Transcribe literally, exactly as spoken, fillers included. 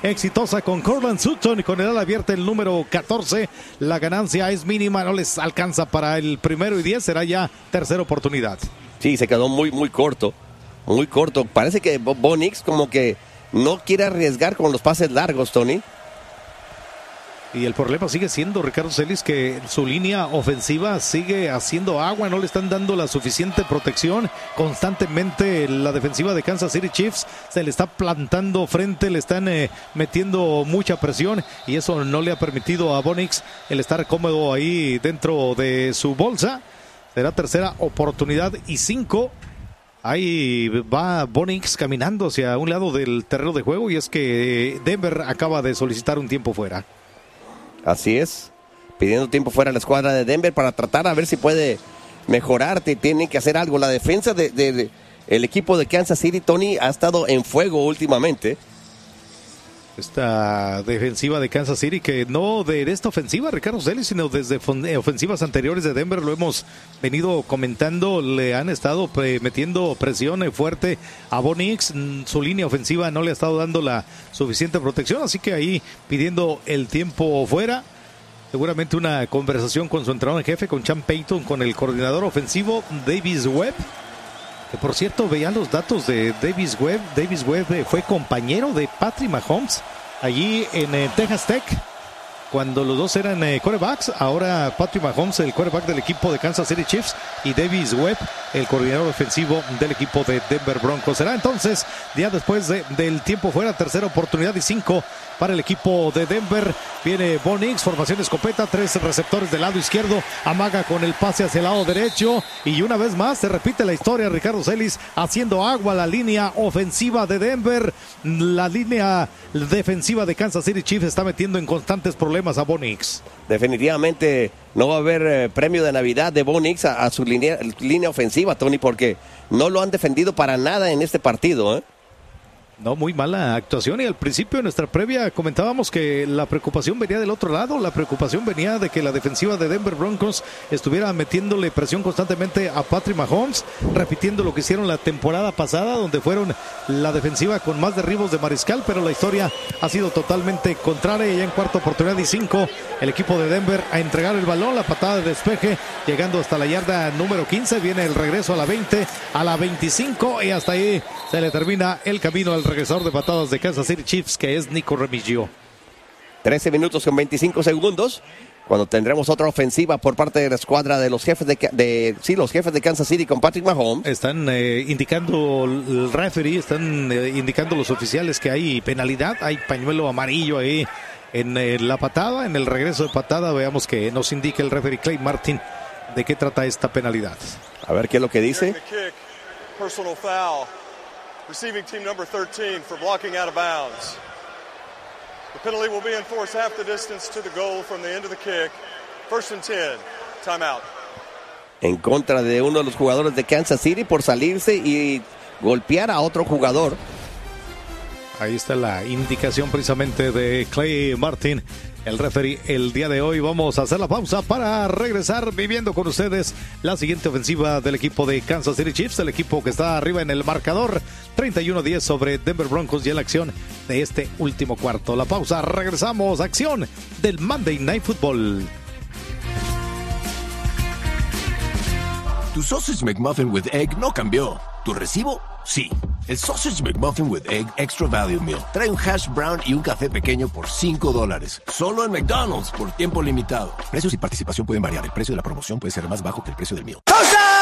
exitosa con Courtland Sutton y con el ala abierta el número catorce. La ganancia es mínima, no les alcanza para el primero y diez, será ya tercera oportunidad. Sí, se quedó muy, muy corto, muy corto. Parece que Bo Nix como que no quiere arriesgar con los pases largos, Tony. Y el problema sigue siendo, Ricardo Celis, que su línea ofensiva sigue haciendo agua, no le están dando la suficiente protección. Constantemente la defensiva de Kansas City Chiefs se le está plantando frente, le están eh, metiendo mucha presión y eso no le ha permitido a Bo Nix el estar cómodo ahí dentro de su bolsa. Será tercera oportunidad y cinco. Ahí va Bo Nix caminando hacia un lado del terreno de juego y es que Denver acaba de solicitar un tiempo fuera. Así es, pidiendo tiempo fuera a la escuadra de Denver para tratar a ver si puede mejorar. Tiene que hacer algo. La defensa de, de, de el equipo de Kansas City, Tony, ha estado en fuego últimamente. Esta defensiva de Kansas City, que no de esta ofensiva, Ricardo Celis, sino desde ofensivas anteriores de Denver, lo hemos venido comentando, le han estado pre metiendo presión fuerte a Bo Nix. Su línea ofensiva no le ha estado dando la suficiente protección, así que ahí pidiendo el tiempo fuera. Seguramente una conversación con su entrenador en jefe, con Sean Payton, con el coordinador ofensivo Davis Webb. Que por cierto, veían los datos de Davis Webb. Davis Webb fue compañero de Patrick Mahomes allí en eh, Texas Tech, cuando los dos eran eh, quarterbacks. Ahora Patrick Mahomes, el quarterback del equipo de Kansas City Chiefs, y Davis Webb, el coordinador ofensivo del equipo de Denver Broncos. Será entonces, ya después de, del tiempo fuera, tercera oportunidad y cinco para el equipo de Denver. Viene Bo Nix, formación escopeta, tres receptores del lado izquierdo, amaga con el pase hacia el lado derecho y una vez más se repite la historia, Ricardo Celis, haciendo agua la línea ofensiva de Denver. La línea defensiva de Kansas City Chiefs está metiendo en constantes problemas a Bo Nix. Definitivamente no va a haber eh, premio de Navidad de Bo Nix a, a su línea, línea ofensiva, Tony, porque no lo han defendido para nada en este partido, ¿eh? No, muy mala actuación, y al principio de nuestra previa comentábamos que la preocupación venía del otro lado. La preocupación venía de que la defensiva de Denver Broncos estuviera metiéndole presión constantemente a Patrick Mahomes, repitiendo lo que hicieron la temporada pasada, donde fueron la defensiva con más derribos de mariscal, pero la historia ha sido totalmente contraria. Y ya en cuarta oportunidad y cinco, el equipo de Denver a entregar el balón, la patada de despeje, llegando hasta la yarda número quince, viene el regreso a la veinte, a la veinticinco, y hasta ahí se le termina el camino al regresador de patadas de Kansas City Chiefs, que es Nico Remigio. trece minutos con veinticinco segundos, cuando tendremos otra ofensiva por parte de la escuadra de los jefes de, de sí, los jefes de Kansas City con Patrick Mahomes. Están eh, indicando el referee, están eh, indicando los oficiales que hay penalidad, hay pañuelo amarillo ahí en eh, la patada, en el regreso de patada. Veamos que nos indica el referee Clay Martin de qué trata esta penalidad. A ver qué es lo que dice. Personal foul. Receiving team number thirteen for blocking out of bounds. The penalty will be enforced half the distance to the goal from the end of the kick. First and ten. Timeout. En contra de uno de los jugadores de Kansas City por salirse y golpear a otro jugador. Ahí está la indicación precisamente de Clay Martin, el referee, el día de hoy. Vamos a hacer la pausa para regresar viviendo con ustedes la siguiente ofensiva del equipo de Kansas City Chiefs, el equipo que está arriba en el marcador, treinta y uno a diez sobre Denver Broncos, y en la acción de este último cuarto. La pausa, regresamos, acción del Monday Night Football. Tu Sausage McMuffin with Egg no cambió. ¿Tu recibo? Sí. El Sausage McMuffin with Egg Extra Value Meal trae un hash brown y un café pequeño por cinco dólares. Solo en McDonald's por tiempo limitado. Precios y participación pueden variar. El precio de la promoción puede ser más bajo que el precio del meal. ¡Sausage!